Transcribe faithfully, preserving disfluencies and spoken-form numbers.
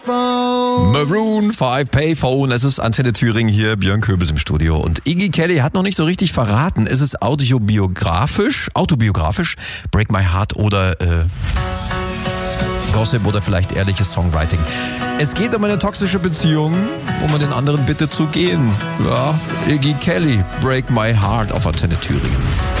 Maroon five Payphone, es ist Antenne Thüringen hier, Björn Köbels im Studio und Iggy Kelly hat noch nicht so richtig verraten, ist es autobiografisch, autobiografisch, Break My Heart oder äh, Gossip oder vielleicht ehrliches Songwriting. Es geht um eine toxische Beziehung, wo man den anderen bittet zu gehen. Ja, Iggy Kelly, Break My Heart auf Antenne Thüringen.